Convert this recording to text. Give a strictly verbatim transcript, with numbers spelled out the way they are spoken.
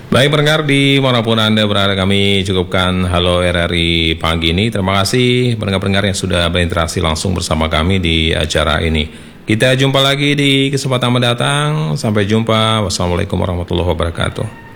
Baik pendengar dimanapun Anda berada, kami cukupkan Halo R R I pagi ini. Terima kasih pendengar-pendengar yang sudah berinteraksi langsung bersama kami di acara ini. Kita jumpa lagi di kesempatan mendatang. Sampai jumpa. Wassalamualaikum warahmatullahi wabarakatuh.